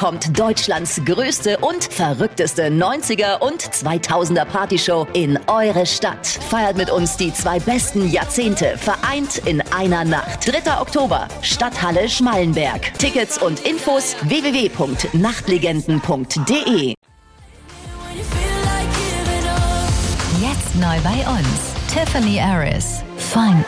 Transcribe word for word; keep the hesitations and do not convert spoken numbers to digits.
kommt Deutschlands größte und verrückteste neunziger und zweitausender Partyshow in eure Stadt. Feiert mit uns die zwei besten Jahrzehnte, vereint in einer Nacht. dritter Oktober, Stadthalle Schmallenberg. Tickets und Infos w w w punkt nachtlegenden punkt de. Jetzt neu bei uns. Tiffany Harris. Fine